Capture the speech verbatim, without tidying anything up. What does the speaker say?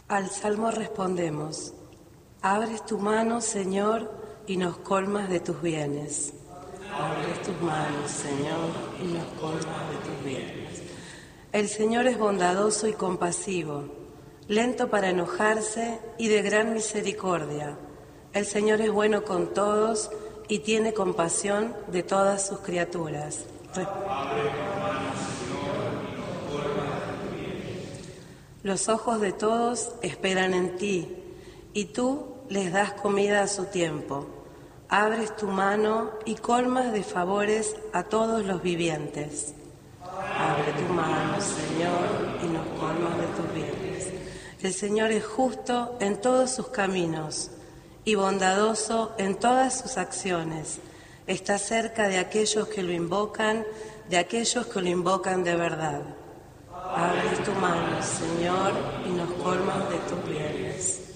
Al Salmo respondemos: abres tu mano, Señor, y nos colmas de tus bienes. Abres tus manos, Señor, y nos colmas de tus bienes. El Señor es bondadoso y compasivo, lento para enojarse y de gran misericordia. El Señor es bueno con todos y tiene compasión de todas sus criaturas. Los ojos de todos esperan en ti, y tú les das comida a su tiempo. Abres tu mano y colmas de favores a todos los vivientes. Abre tu mano, Señor, y nos colmas de tus bienes. El Señor es justo en todos sus caminos y bondadoso en todas sus acciones. Está cerca de aquellos que lo invocan, de aquellos que lo invocan de verdad. Abre tu mano, Señor, y nos colmas de tus bienes.